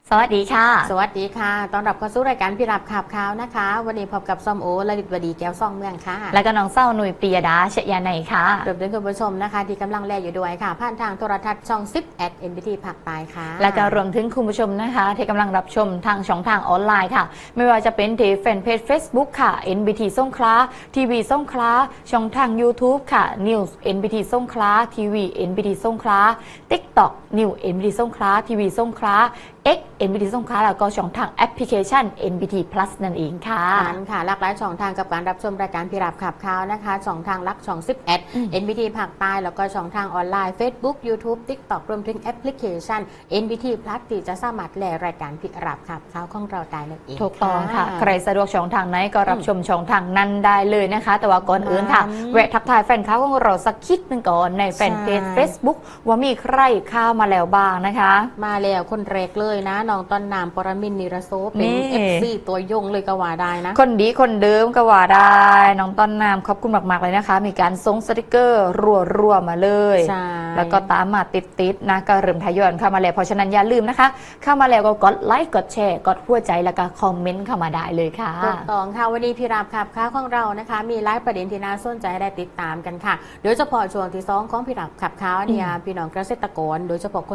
สวัสดีค่ะสวัสดีค่ะต้อนรับเข้าสู่รายการพี่รับข่าวข่าวนะคะวันนี้พบกับส้มโอและดิบดีแก้วซ่องเมืองค่ะและก็น้องเศร้าหนุ่ยปรียดาเชยาไนค่ะรวมถึงคุณผู้ชมนะคะที่กำลังแลอยู่ด้วยค่ะผ่านทางโทรทัศน์ช่อง10 NBT ภาคใต้ค่ะและก็รวมถึงคุณผู้ชมนะคะที่กำลังรับชมทางช่องทางออนไลน์ค่ะไม่ว่าจะเป็นที่แฟนเพจ Facebook ค่ะ NBT สงขลาทีวีสงขลาช่องทาง YouTube ค่ะ News NBT สงขลาทีวี NBT สงขลา TikTok New NBT สงขลาทีวีสงขลาX NBT สงขลาแล้วก็ช่องทางแอปพลิเคชัน NBT Plus นั่นเองค่ะนั้นค่ะหลากหลายช่องทางกับการรับชมรายการพี่รับข่าวข่าวนะคะช่องทางลักช่อง11 NBT ภาคใต้แล้วก็ช่องทางออนไลน์ Facebook YouTube TikTok รวมถึงแอปพลิเคชัน NBT Plus ที่จะสามารถแลรายการพี่รับข่าวข่าวของเราได้นั่นเองถูกต้องค่ะใครสะดวกช่องทางไหนก็รับชมช่องทางนั้นได้เลยนะคะแต่ว่าก่อนอื่นค่ะแวะทักทายแฟนคลับของเราสักคิดนึงก่อนในแฟนเพจ Facebook ว่ามีใครเข้ามาแล้วบ้างนะคะมาแล้วคนแรกเลยนะน้องต้นน้ำปรมินทร์นิรโสเป็น FC ตัวยงเลยก็ว่าได้นะคนดีคนเดิมก็ว่าได้น้องต้นน้ำขอบคุณมากๆเลยนะคะมีการส่งสติกเกอร์รัวๆมาเลยแล้วก็ตามมาติดๆนะก็เริ่มทยอยเข้ามาแล้วเพราะฉะนั้นอย่าลืมนะคะเข้ามาแล้วก็กดไลค์กดแชร์กดหัวใจแล้วก็คอมเมนต์เข้ามาได้เลยค่ะถูกต้องค่ะวันนี้พี่ราบขับข้าวของเรานะคะมีหลายประเด็นที่น่าสนใจได้ติดตามกันค่ะโดยเฉพาะช่วงที่2ของพี่ราบขับข้าวเนี่ยพี่น้องเกษตรกรโดยเฉพาะคน